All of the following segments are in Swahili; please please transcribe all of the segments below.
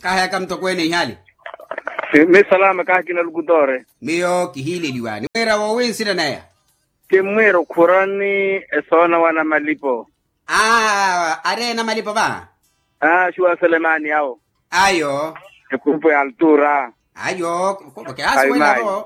Kaya kamto kwene ihali. Me salama ka kina lugudore. Miyo kihili liwani. Mwera wawe sina naya. Kimwero kurani esona wana malipo. Are na malipo ba? Shua Selemani yao. Ayo. Kupo ya altura. Ayo. Porque wala ho.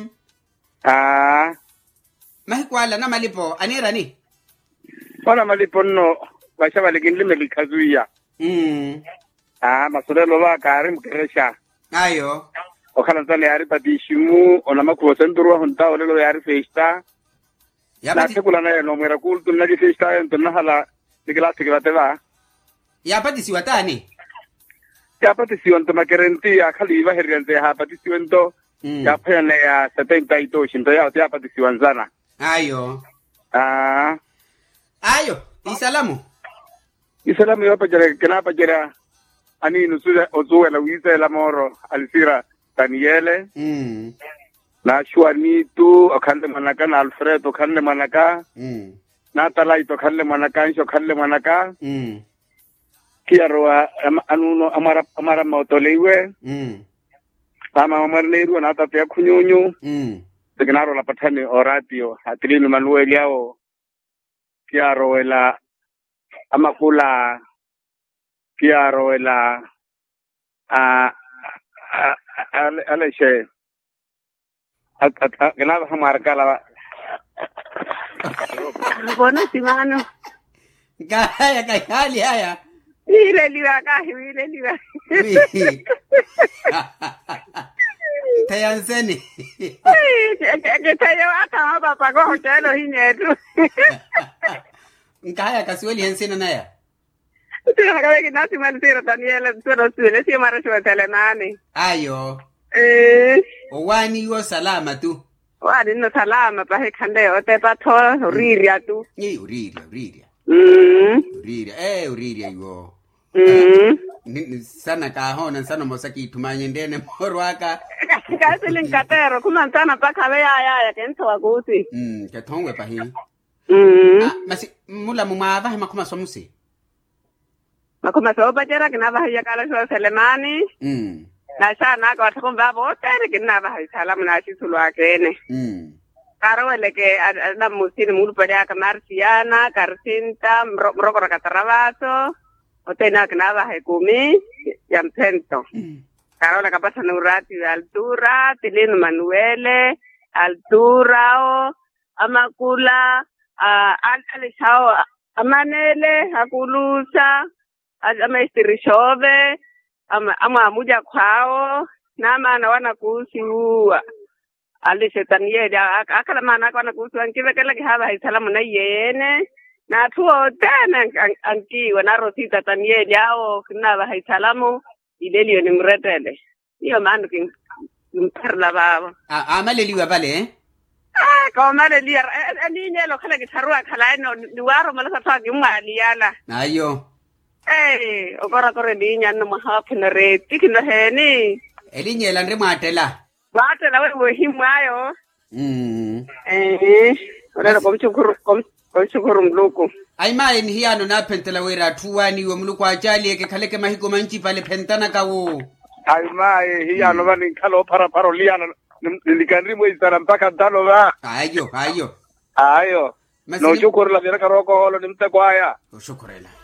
Mahikwala na malipo. Anira ni? Wana malipo no. Washa waligindi melikazuia. Masulelo wa karim keresha. Ayo. Okana tale yari patishimu. Onama kuwasendurwa hunta olelo yari feista. La sekula na no mwera kultu na feista ento nahala. Nikila teva. Ya patisi watani? Ya patisi wanto makerenti ya khaliva hergante ha patisi wanto. Ya pene ya 72 shinto ya patisi wanzana. Ayo. Ayo. Isalamu yo pajere kenapa jera ani nusuza ozuwe la wisa la moro alisira Daniele. Na Shuani tu akande manaka na Alfredo akande manaka. Na Talaito akande manaka insho akande manaka. Kiarwa anuno amara motolewe. Ama amarleru na tatea kunyunyu. Tegnaro la patani oratio atilinu Manuel yao. Kiaro la amakula kiaro la aleshe ganaba hamarkala Bona simano Kaya haya ile liwa Tayanseni tayo aka baba go telo hinetu Kaya kasiweli hensina naya Tunawe kinasi malisira Daniela tuno si mara shwa telenani. Ayo. Wani yo salama tu. Wani no salama pa hekande ote pa to uriria tu. Ni uriria. Uriria yo. Sana kahona sana mosaki tumanye ndene morwaka. Kasi linkatero kuma sana pa kawe ya kento wagusi. Katongwe pa hi. Masi mula mumava hema kuma somusi. Makuma soba jera kinaba hiya kala shwa Selemani. Na sana kwa takumba bote kinaba hiya salamu na shisulu akene. Karo leke ada musini mulu pada Marciana, Carcinta, Mrokora Cataravaso. Otena kinaba hiya kumi yam pento. Karo leka pasa nurati de altura, Tilino Manuele, altura amakula, alisao amanele, akulusa. Ama istirishove ama muja kwao nama na wana kuhusiwa alishetanie akala maana wana kuhusiwa nkive kala kihaba isalamu na yene na tuo tena anki wana rosita tanie yao kinaba haisalamu ilelio ni mretele hiyo maana kimperla baba amaleliwa pale kwa maleliwa ni nyelo kala kitarua kala no duwaro malasa twagi mwali yala ayo okora kore dinya no mahapina re tikino heni elinyela ndre matela we himwayo ora komchukuru mluku ai mai ni hiano na pentela wera tuwani wo mluku ajali eke kaleke mahiko manchi pale pentana kawo ai mai hiano bani kalo para liana nilikandri mo isara mpaka dalo ba ayo no chukuru la dira karoko holo nimte kwaya shukurela